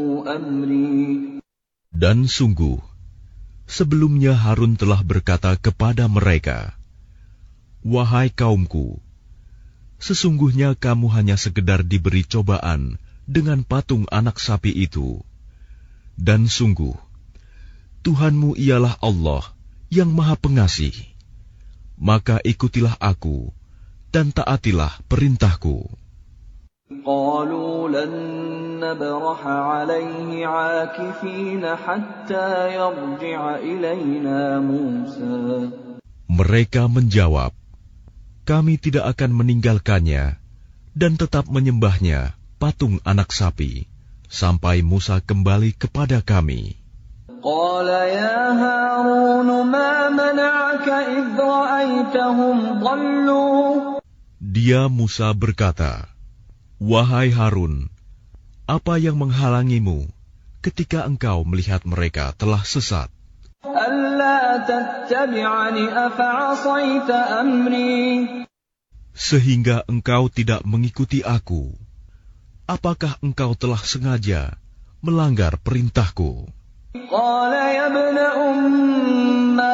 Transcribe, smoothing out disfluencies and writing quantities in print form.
Dan sungguh, sebelumnya Harun telah berkata kepada mereka, "Wahai kaumku, sesungguhnya kamu hanya sekedar diberi cobaan dengan patung anak sapi itu. Dan sungguh, Tuhanmu ialah Allah yang Maha Pengasih. Maka ikutilah aku dan taatilah perintahku." قالوا لن نبرح عليه عاكفين حتى يرجع إلينا موسى. Mereka menjawab, "Kami tidak akan meninggalkannya dan tetap menyembahnya patung anak sapi sampai Musa kembali kepada kami." قال يا هارون ما منعك إذ رأيتهم ضلوا. Dia Musa berkata, "Wahai Harun, apa yang menghalangimu ketika engkau melihat mereka telah sesat? ألا تتبعني أفعصيت أمري. Sehingga engkau tidak mengikuti aku. Apakah engkau telah sengaja melanggar perintahku?" قال يا ابن